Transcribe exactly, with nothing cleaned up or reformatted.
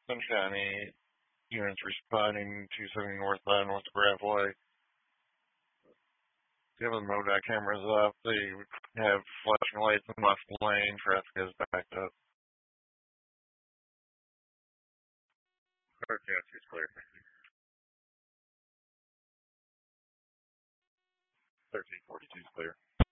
County, units responding two seventy northbound North Bradway. Given the MoDOT cameras up, they have flashing lights in the left lane. Traffic is backed up. Okay, it's clear. thirteen forty-two is clear.